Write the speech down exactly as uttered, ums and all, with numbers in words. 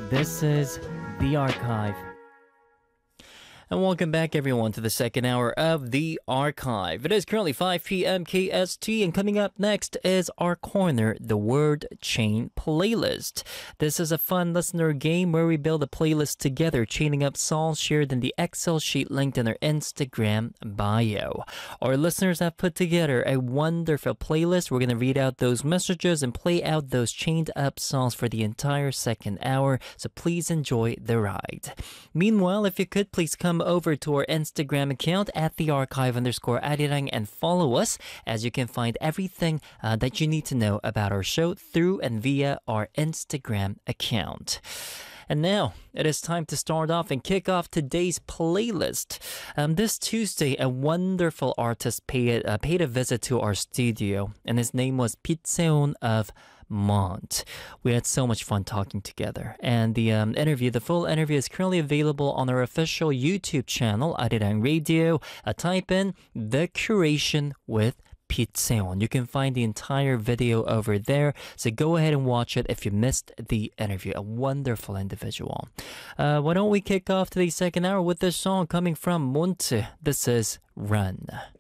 This is The Archive. And welcome back, everyone, to the second hour of The Archive. It is currently five p.m. K S T, and coming up next is our corner, the Word Chain Playlist. This is a fun listener game where we build a playlist together, chaining up songs shared in the Excel sheet linked in our Instagram bio. Our listeners have put together a wonderful playlist. We're going to read out those messages and play out those chained up songs for the entire second hour, so please enjoy the ride. Meanwhile, if you could, please come over to our Instagram account at the archive underscore arirang and follow us, as you can find everything uh, that you need to know about our show through and via our Instagram account. And now, it is time to start off and kick off today's playlist. Um, this Tuesday, a wonderful artist paid, uh, paid a visit to our studio, and his name was Pitseon of Mont. We had so much fun talking together, and the um, interview, the full interview, is currently available on our official YouTube channel, Arirang Radio. Uh, type in The Curation with Pitseon. You can find the entire video over there, so go ahead and watch it if you missed the interview. A wonderful individual. Uh, why don't we kick off today's second hour with this song coming from Monte. This is Run.